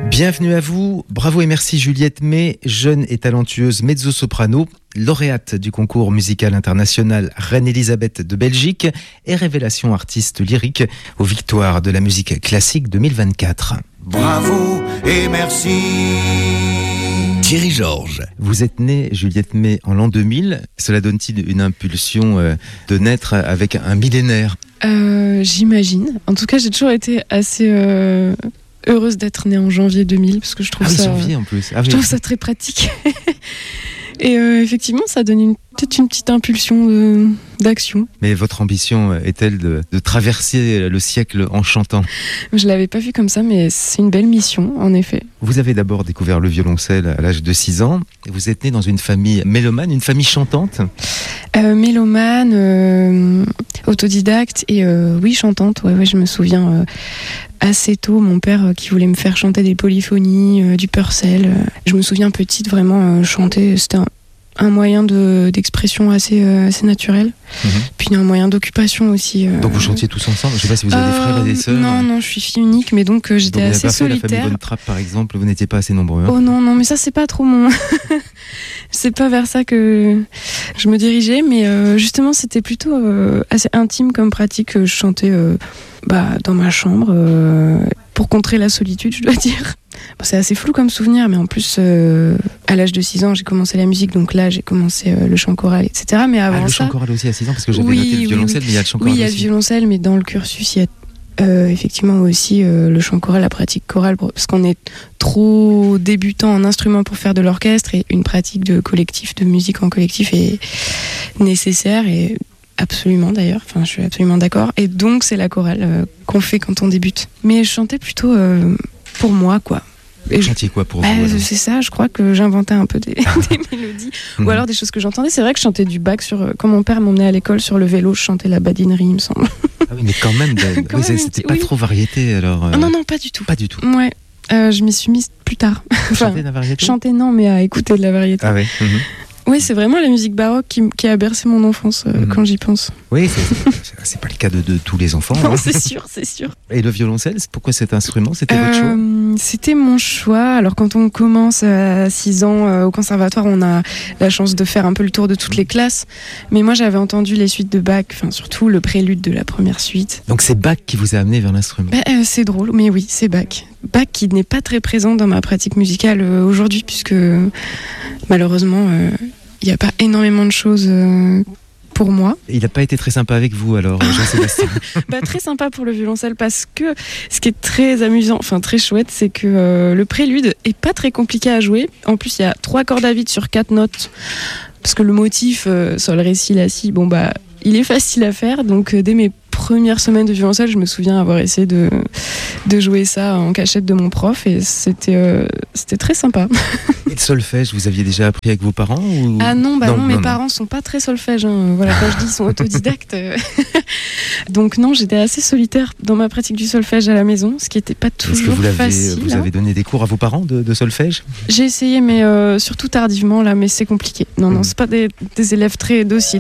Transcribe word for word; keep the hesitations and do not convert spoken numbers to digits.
Bienvenue à vous, bravo et merci Juliette May, jeune et talentueuse mezzo-soprano, lauréate du concours musical international Reine-Elisabeth de Belgique et révélation artiste lyrique aux victoires de la musique classique deux mille vingt-quatre. Bravo et merci. Thierry Georges. Vous êtes née, Juliette May, en l'an deux mille. Cela donne-t-il une impulsion euh, de naître avec un millénaire ? euh, J'imagine. En tout cas, j'ai toujours été assez euh, heureuse d'être née en janvier deux mille parce que je trouve ah oui, ça, janvier en plus. Ah je oui. trouve ça très pratique. Et euh, effectivement, ça donne une, peut-être une petite impulsion de, d'action. Mais votre ambition est-elle de, de traverser le siècle en chantant ? Je l'avais pas vu comme ça, mais c'est une belle mission, en effet. Vous avez d'abord découvert le violoncelle à l'âge de six ans. Et vous êtes née dans une famille mélomane, une famille chantante ? euh, Mélomane, euh, autodidacte et euh, oui, chantante. Ouais, ouais, je me souviens euh, assez tôt, mon père euh, qui voulait me faire chanter des polyphonies, euh, du Purcell. Euh. Je me souviens petite, vraiment, euh, chanter, c'était un, un moyen de, d'expression assez, euh, assez naturel. Mm-hmm. Puis un moyen d'occupation aussi. Euh, donc vous chantiez tous ensemble ? Je ne sais pas si vous avez euh, des frères et des sœurs. Non, non, je suis fille unique, mais donc euh, j'étais donc, assez vous solitaire. Pas fait la famille Von Trapp, par exemple, vous n'étiez pas assez nombreux. Hein ? Oh non, non, mais ça c'est pas trop mon... c'est pas vers ça que je me dirigeais, mais euh, justement c'était plutôt euh, assez intime comme pratique. Je chantais euh, bah, dans ma chambre euh, pour contrer la solitude, je dois dire. Bon, c'est assez flou comme souvenir, mais en plus, euh, à l'âge de six ans, j'ai commencé la musique, donc là, j'ai commencé euh, le chant choral, et cetera. Mais avant ah, le ça... chant choral aussi à six ans, parce que j'avais oui, noté le violoncelle, oui, mais il y a le chant choral oui, il y a aussi. le violoncelle, mais dans le cursus, il y a euh, effectivement aussi euh, le chant choral, la pratique chorale, parce qu'on est trop débutant en instrument pour faire de l'orchestre, et une pratique de collectif, de musique en collectif est nécessaire, et absolument d'ailleurs, enfin je suis absolument d'accord, et donc c'est la chorale euh, qu'on fait quand on débute. Mais je chantais plutôt euh, pour moi, quoi. Et vous chantiez quoi pour bah, vous alors ? C'est ça, je crois que j'inventais un peu des, des mélodies, mmh. ou alors des choses que j'entendais. C'est vrai que je chantais du Bach sur, quand mon père m'emmenait à l'école sur le vélo, je chantais la badinerie, il me semble. Ah oui, mais quand même, de... quand oui, même c'était pas oui. trop variété alors. Euh... Ah non, non, pas du tout. Pas du tout. Ouais, euh, je m'y suis mise plus tard. Vous enfin, chantez de la variété ? Chanter non, mais à écouter de la variété. Ah oui. Mmh. Oui, c'est vraiment la musique baroque qui, qui a bercé mon enfance euh, mmh. quand j'y pense. Oui, c'est, c'est, c'est pas le cas de, de tous les enfants. Non, hein. c'est sûr, c'est sûr. Et le violoncelle, pourquoi cet instrument ? C'était euh, votre choix ? C'était mon choix. Alors quand on commence à six ans euh, au conservatoire, on a la chance de faire un peu le tour de toutes mmh. les classes. Mais moi, j'avais entendu les suites de Bach, enfin surtout le prélude de la première suite. Donc c'est Bach qui vous a amené vers l'instrument ? bah, euh, C'est drôle, mais oui, c'est Bach. Bach qui n'est pas très présent dans ma pratique musicale euh, aujourd'hui, puisque malheureusement... Euh, il n'y a pas énormément de choses euh, pour moi. Il n'a pas été très sympa avec vous alors, Jean-Sébastien ? bah, Très sympa pour le violoncelle parce que ce qui est très amusant, enfin très chouette, c'est que euh, le prélude est pas très compliqué à jouer. En plus, il y a trois cordes à vide sur quatre notes. Parce que le motif, euh, sol, ré, si, la, si, bon bah, il est facile à faire. Donc euh, dès mes premières semaines de violoncelle, je me souviens avoir essayé de, de jouer ça en cachette de mon prof et c'était, euh, c'était très sympa. Et le solfège, vous aviez déjà appris avec vos parents ou... Ah non, bah non, non mes non, parents non. sont pas très solfège. Hein. Voilà, quand je dis ils sont autodidactes. Donc non, j'étais assez solitaire dans ma pratique du solfège à la maison, ce qui n'était pas toujours Est-ce que vous l'avez, facile. Vous avez donné des cours à vos parents de, de solfège ? J'ai essayé, mais euh, surtout tardivement là, mais c'est compliqué. Non, mmh. non, c'est pas des, des élèves très dociles.